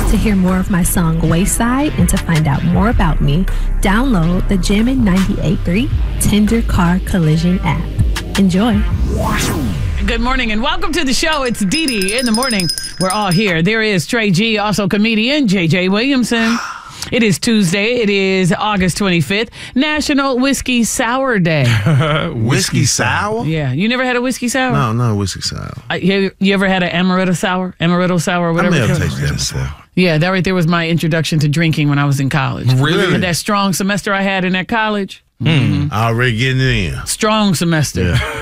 To hear more of my song Wayside and to find out more about me, download the Jammin' 98.3 Tender Car Collision app. Enjoy. Good morning and welcome to the show. It's Dee Dee in the morning. We're all here. There is Trey G, also comedian JJ Williamson. It is Tuesday. It is August 25th, National Whiskey Sour Day. Whiskey sour? Yeah. You never had a whiskey sour? No, not whiskey sour. You ever had an amaretto sour? Amaretto sour, whatever. I may have tasted that before. Yeah, that right there was my introduction to drinking when I was in college. Really? That strong semester I had in that college. Already getting it in. Strong semester. Yeah.